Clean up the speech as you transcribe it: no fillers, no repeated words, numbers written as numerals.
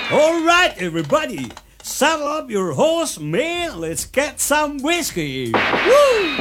All right, everybody, saddle up your horse, man. Let's get some whiskey. Woo!